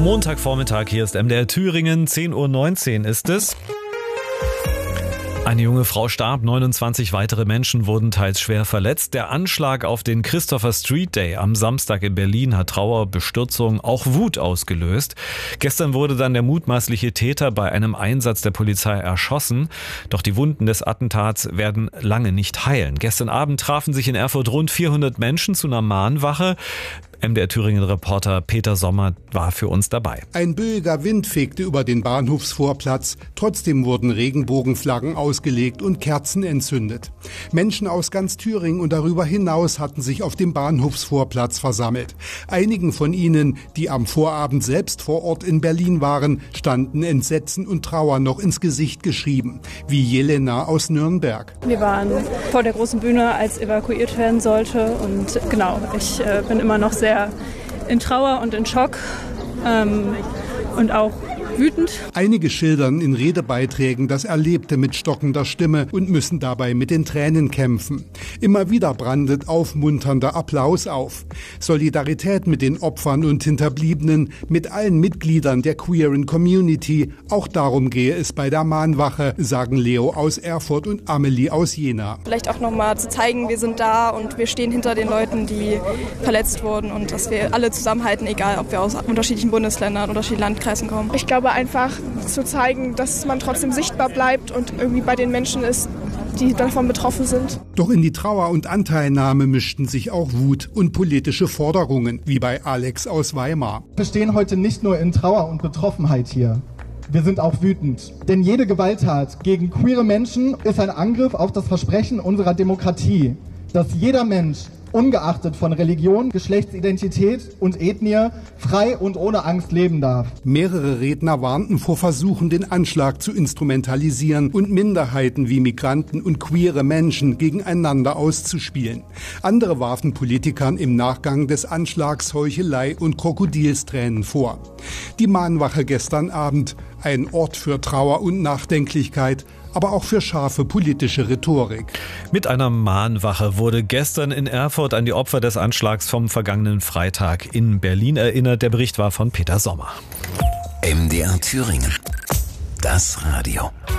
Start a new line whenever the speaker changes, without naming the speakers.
Montagvormittag, hier ist MDR Thüringen, 10:19 Uhr ist es. Eine junge Frau starb, 29 weitere Menschen wurden teils schwer verletzt. Der Anschlag auf den Christopher Street Day am Samstag in Berlin hat Trauer, Bestürzung, auch Wut ausgelöst. Gestern wurde dann der mutmaßliche Täter bei einem Einsatz der Polizei erschossen. Doch die Wunden des Attentats werden lange nicht heilen. Gestern Abend trafen sich in Erfurt rund 400 Menschen zu einer Mahnwache. MDR Thüringen-Reporter Peter Sommer war für uns dabei.
Ein böiger Wind fegte über den Bahnhofsvorplatz. Trotzdem wurden Regenbogenflaggen ausgelegt und Kerzen entzündet. Menschen aus ganz Thüringen und darüber hinaus hatten sich auf dem Bahnhofsvorplatz versammelt. Einigen von ihnen, die am Vorabend selbst vor Ort in Berlin waren, standen Entsetzen und Trauer noch ins Gesicht geschrieben, wie Jelena aus Nürnberg.
Wir waren vor der großen Bühne, als evakuiert werden sollte, und genau, ich bin immer noch sehr in Trauer und in Schock und auch wütend.
Einige schildern in Redebeiträgen das Erlebte mit stockender Stimme und müssen dabei mit den Tränen kämpfen. Immer wieder brandet aufmunternder Applaus auf. Solidarität mit den Opfern und Hinterbliebenen, mit allen Mitgliedern der queeren Community. Auch darum gehe es bei der Mahnwache, sagen Leo aus Erfurt und Amelie aus Jena.
Vielleicht auch nochmal zu zeigen, wir sind da und wir stehen hinter den Leuten, die verletzt wurden, und dass wir alle zusammenhalten, egal ob wir aus unterschiedlichen Bundesländern, unterschiedlichen Landkreisen kommen.
Ich glaube einfach zu zeigen, dass man trotzdem sichtbar bleibt und irgendwie bei den Menschen ist, die davon betroffen sind.
Doch in die Trauer und Anteilnahme mischten sich auch Wut und politische Forderungen, wie bei Alex aus Weimar.
Wir stehen heute nicht nur in Trauer und Betroffenheit hier. Wir sind auch wütend. Denn jede Gewalttat gegen queere Menschen ist ein Angriff auf das Versprechen unserer Demokratie, dass jeder Mensch, ungeachtet von Religion, Geschlechtsidentität und Ethnie, frei und ohne Angst leben darf.
Mehrere Redner warnten vor Versuchen, den Anschlag zu instrumentalisieren und Minderheiten wie Migranten und queere Menschen gegeneinander auszuspielen. Andere warfen Politikern im Nachgang des Anschlags Heuchelei und Krokodilstränen vor. Die Mahnwache gestern Abend, ein Ort für Trauer und Nachdenklichkeit, aber auch für scharfe politische Rhetorik.
Mit einer Mahnwache wurde gestern in Erfurt an die Opfer des Anschlags vom vergangenen Freitag in Berlin erinnert. Der Bericht war von Peter Sommer.
MDR Thüringen. Das Radio.